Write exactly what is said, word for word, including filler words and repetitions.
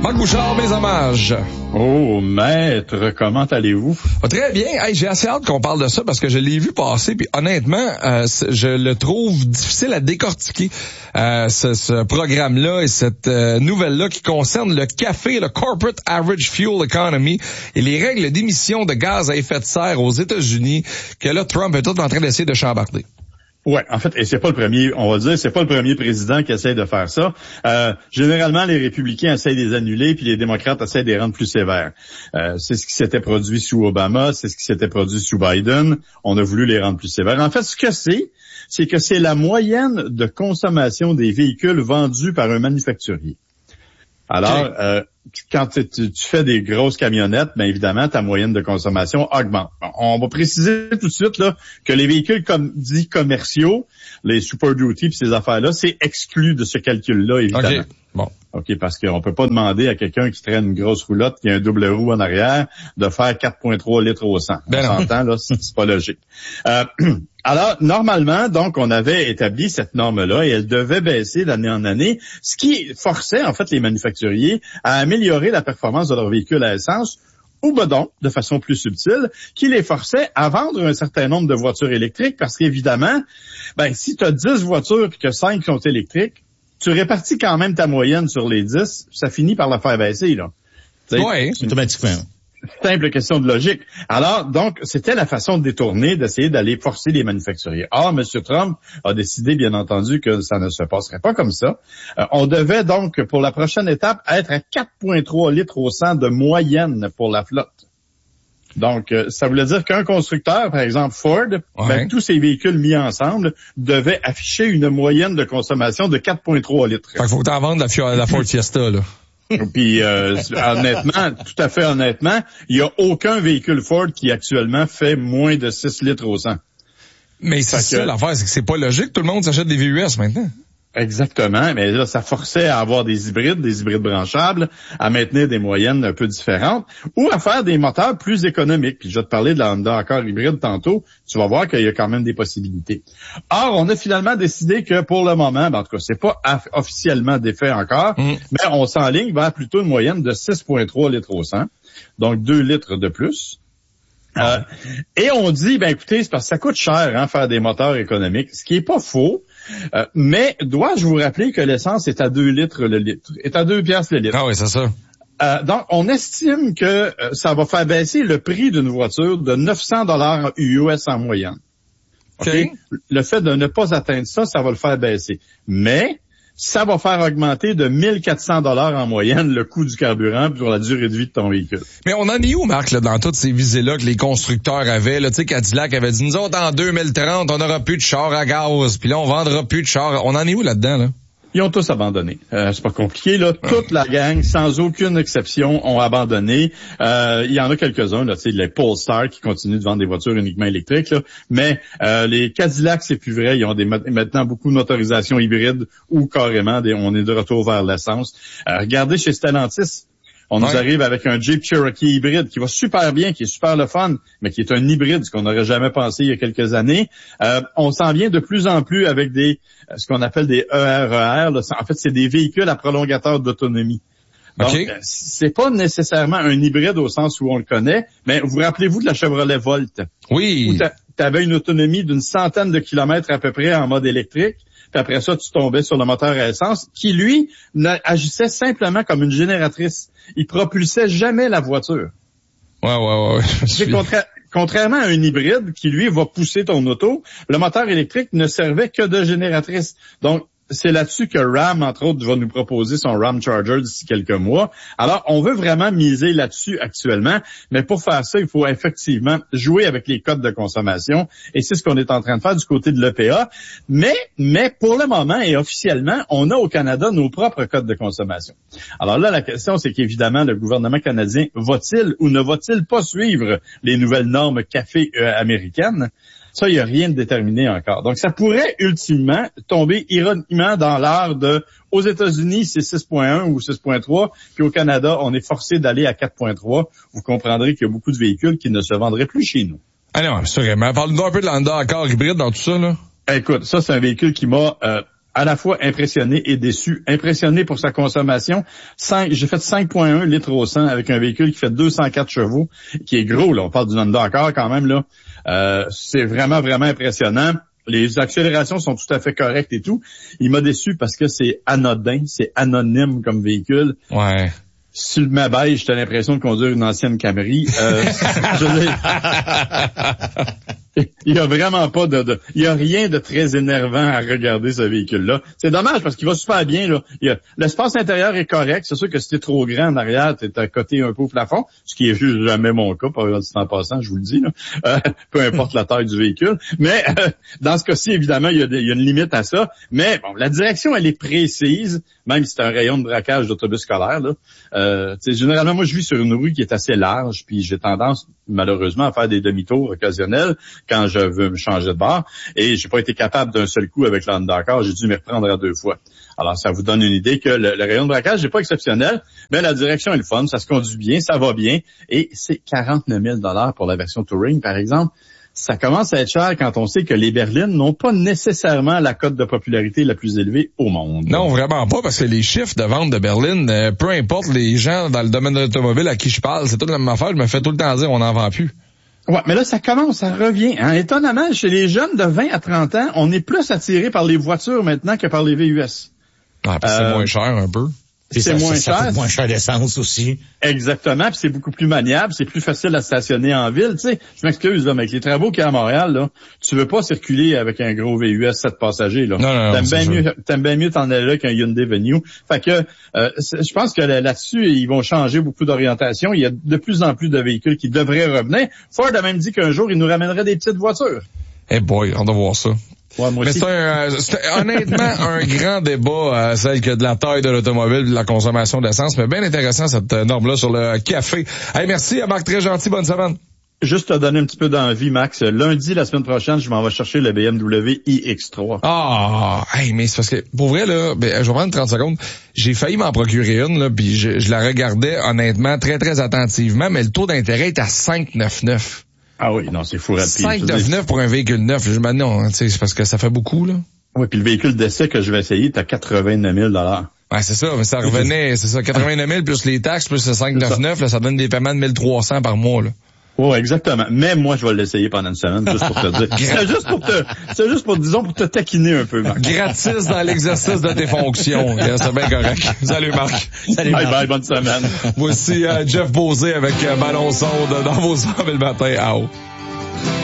Marc Bouchard, mes hommages. Oh, maître, comment allez-vous? Oh, très bien. Hey, j'ai assez hâte qu'on parle de ça parce que je l'ai vu passer, puis honnêtement, euh, je le trouve difficile à décortiquer, euh, ce, ce programme-là et cette euh, nouvelle-là qui concerne le café, le Corporate Average Fuel Economy et les règles d'émission de gaz à effet de serre aux États-Unis que là, Trump est tout en train d'essayer de chambarder. Ouais, en fait, et c'est pas le premier, on va dire, c'est pas le premier président qui essaie de faire ça. Euh, généralement, les républicains essayent de les annuler, puis les démocrates essayent de les rendre plus sévères. Euh, c'est ce qui s'était produit sous Obama, c'est ce qui s'était produit sous Biden. On a voulu les rendre plus sévères. En fait, ce que c'est, c'est que c'est la moyenne de consommation des véhicules vendus par un manufacturier. Alors, okay. euh, quand tu, tu, tu fais des grosses camionnettes, bien évidemment, ta moyenne de consommation augmente. On va préciser tout de suite là que les véhicules comme dits commerciaux, les Super Duty puis ces affaires-là, c'est exclu de ce calcul-là, évidemment. Okay. Bon. OK, parce qu'on peut pas demander à quelqu'un qui traîne une grosse roulotte, qui a un double roue en arrière, de faire quatre virgule trois litres au cent. Ben on s'entend, là, c'est, c'est pas logique. Euh, alors, normalement, donc, on avait établi cette norme-là et elle devait baisser d'année en année, ce qui forçait, en fait, les manufacturiers à améliorer la performance de leurs véhicules à essence, ou ben donc, de façon plus subtile, qui les forçait à vendre un certain nombre de voitures électriques, parce qu'évidemment, ben, si tu as dix voitures et que cinq sont électriques, tu répartis quand même ta moyenne sur les dix, ça finit par la faire baisser, là. Oui, automatiquement. Simple question de logique. Alors, donc, c'était la façon de détourner, d'essayer d'aller forcer les manufacturiers. Or, M. Trump a décidé, bien entendu, que ça ne se passerait pas comme ça. Euh, on devait donc, pour la prochaine étape, être à quatre virgule trois litres au cent de moyenne pour la flotte. Donc, euh, ça voulait dire qu'un constructeur, par exemple Ford, ouais. ben, tous ses véhicules mis ensemble, devaient afficher une moyenne de consommation de quatre virgule trois litres. Fait qu'il faut que t'en vendes la, la Ford Fiesta, là. Puis, euh, honnêtement, tout à fait honnêtement, il n'y a aucun véhicule Ford qui actuellement fait moins de six litres au cent. Mais c'est ça, que... l'affaire, c'est que c'est pas logique. Tout le monde s'achète des V U S maintenant. Exactement, mais là, ça forçait à avoir des hybrides, des hybrides branchables, à maintenir des moyennes un peu différentes, ou à faire des moteurs plus économiques. Puis je vais te parler de la Honda Accord hybride tantôt, tu vas voir qu'il y a quand même des possibilités. Or, on a finalement décidé que pour le moment, ben, en tout cas, c'est pas aff- officiellement défait encore, mmh. mais on s'enligne vers plutôt une moyenne de six virgule trois litres au cent, donc deux litres de plus. Euh, et on dit, ben écoutez, c'est parce que ça coûte cher, hein, faire des moteurs économiques, ce qui est pas faux. Euh, mais dois-je vous rappeler que l'essence est à deux litres le litre, est à deux piastres le litre. Ah oui, c'est ça. Euh, donc, on estime que euh, ça va faire baisser le prix d'une voiture de neuf cents dollars U S en moyenne. Okay. OK? Le fait de ne pas atteindre ça, ça va le faire baisser. Mais ça va faire augmenter de mille quatre cents dollars en moyenne le coût du carburant pour la durée de vie de ton véhicule. Mais on en est où, Marc, là, dans toutes ces visées-là que les constructeurs avaient? Là, tu sais, Cadillac avait dit, nous autres, en deux mille trente, on n'aura plus de chars à gaz, puis là, on vendra plus de chars. On en est où là-dedans, là? Ils ont tous abandonné. Euh, c'est pas compliqué, là. Toute la gang, sans aucune exception, ont abandonné. Euh, il y en a quelques-uns, là, tu sais, les Polestar qui continuent de vendre des voitures uniquement électriques, là. Mais euh, les Cadillacs, c'est plus vrai. Ils ont des maintenant beaucoup de motorisations hybrides ou carrément, des, on est de retour vers l'essence. Euh, regardez chez Stellantis. On ouais. nous arrive avec un Jeep Cherokee hybride qui va super bien, qui est super le fun, mais qui est un hybride, ce qu'on n'aurait jamais pensé il y a quelques années. Euh, on s'en vient de plus en plus avec des ce qu'on appelle des E R E R. Là. En fait, c'est des véhicules à prolongateur d'autonomie. Donc, okay. c'est pas nécessairement un hybride au sens où on le connaît, mais vous rappelez-vous de la Chevrolet Volt? Oui. Où tu avais une autonomie d'une centaine de kilomètres à peu près en mode électrique. Puis après ça, tu tombais sur le moteur à essence, qui, lui, agissait simplement comme une génératrice. Il propulsait jamais la voiture. Ouais, ouais, ouais. C'est contra- contrairement à un hybride qui, lui, va pousser ton auto, le moteur électrique ne servait que de génératrice. Donc, c'est là-dessus que Ram, entre autres, va nous proposer son Ram Charger d'ici quelques mois. Alors, on veut vraiment miser là-dessus actuellement, mais pour faire ça, il faut effectivement jouer avec les codes de consommation, et c'est ce qu'on est en train de faire du côté de l'E P A. Mais, mais pour le moment et officiellement, on a au Canada nos propres codes de consommation. Alors là, la question, c'est qu'évidemment, le gouvernement canadien va-t-il ou ne va-t-il pas suivre les nouvelles normes café euh, américaines? Ça, il n'y a rien de déterminé encore. Donc, ça pourrait ultimement tomber ironiquement dans l'art de, aux États-Unis, c'est six virgule un ou six virgule trois, puis au Canada, on est forcé d'aller à quatre virgule trois. Vous comprendrez qu'il y a beaucoup de véhicules qui ne se vendraient plus chez nous. Ah non, c'est vrai. Mais parle-nous un peu de la Honda Accord hybride dans tout ça, là. Écoute, ça, c'est un véhicule qui m'a... Euh, à la fois impressionné et déçu. Impressionné pour sa consommation. cinq, j'ai fait cinq virgule un litres au cent avec un véhicule qui fait deux cent quatre chevaux, qui est gros, là. On parle du Honda Accord quand même, là. Euh, c'est vraiment, vraiment impressionnant. Les accélérations sont tout à fait correctes et tout. Il m'a déçu parce que c'est anodin, c'est anonyme comme véhicule. Ouais. Sur ma beige, j'ai l'impression de conduire une ancienne Camry. Euh, je il y a vraiment pas de, de, il y a rien de très énervant à regarder ce véhicule-là. C'est dommage parce qu'il va super bien, là. Il y a, l'espace intérieur est correct. C'est sûr que si t'es trop grand en arrière, t'es à côté un peu au plafond, ce qui est juste jamais mon cas, par exemple, en passant, je vous le dis, là. Euh, peu importe la taille du véhicule. Mais, euh, dans ce cas-ci, évidemment, il y, a des, il y a une limite à ça. Mais, bon, la direction, elle est précise, même si c'est un rayon de braquage d'autobus scolaire, là. Euh, généralement, moi, je vis sur une rue qui est assez large, puis j'ai tendance, malheureusement, à faire des demi-tours occasionnels quand je veux me changer de bord. Et j'ai pas été capable d'un seul coup avec le Honda Accord. J'ai dû m'y reprendre à deux fois. Alors, ça vous donne une idée que le, le rayon de braquage n'est pas exceptionnel, mais la direction est le fun, ça se conduit bien, ça va bien. Et c'est quarante-neuf mille dollars pour la version Touring, par exemple. Ça commence à être cher quand on sait que les berlines n'ont pas nécessairement la cote de popularité la plus élevée au monde. Non, vraiment pas, parce que les chiffres de vente de berline, euh, peu importe les gens dans le domaine de l'automobile à qui je parle, c'est toute la même affaire, je me fais tout le temps dire on n'en vend plus. Ouais, mais là, ça commence, ça revient. Hein. Étonnamment, chez les jeunes de vingt à trente ans, on est plus attiré par les voitures maintenant que par les V U S. Ouais, parce que euh, c'est moins cher un peu. C'est ça, moins ça, cher. Ça coûte moins cher d'essence aussi. Exactement, puis c'est beaucoup plus maniable, c'est plus facile à stationner en ville. Tu sais, je m'excuse, là, mais avec les travaux qu'il y a à Montréal, là, tu veux pas circuler avec un gros V U S sept passagers. Là. Non, non, t'aimes non, bien mieux, t'aimes bien mieux t'en aller là qu'un Hyundai Venue. Fait que euh, je pense que là-dessus, ils vont changer beaucoup d'orientation. Il y a de plus en plus de véhicules qui devraient revenir. Ford a même dit qu'un jour, il nous ramènerait des petites voitures. Eh hey boy, on doit voir ça. Ouais, moi Mais aussi. c'est, un, c'est honnêtement un grand débat, euh, celle que de la taille de l'automobile, de la consommation d'essence, mais bien intéressant cette norme-là sur le café. Hey, merci à Marc, très gentil, bonne semaine. Juste te donner un petit peu d'envie, Max. Lundi, la semaine prochaine, je m'en vais chercher le B M W i X trois. Ah, hey, mais c'est parce que, pour vrai, là, ben, je vais prendre trente secondes. J'ai failli m'en procurer une, là, puis je, je la regardais, honnêtement, très, très attentivement, mais le taux d'intérêt est à cinq virgule quatre-vingt-neuf. Ah oui, non, c'est fou rapide. cinq virgule quatre-vingt-neuf pour un véhicule neuf. Je me dis non, tu sais, c'est parce que ça fait beaucoup, là. Oui, puis le véhicule d'essai que je vais essayer, t'as quatre-vingt-neuf mille dollars. Ouais, c'est ça, mais ça revenait, c'est ça, quatre-vingt-neuf mille plus les taxes, plus le cinq virgule quatre-vingt-neuf, là, ça donne des paiements de mille trois cents par mois, là. Oui, exactement. Mais moi, je vais l'essayer pendant une semaine, juste pour te dire. C'est juste pour te, c'est juste pour, disons, pour te taquiner un peu, Marc. Gratis dans l'exercice de tes fonctions. C'est bien correct. Salut, Marc. Salut, Bye Marc. bye, bonne semaine. Voici euh, Jeff Beauzé avec euh, Ballon Sonde dans vos heures le matin. Ah, oh.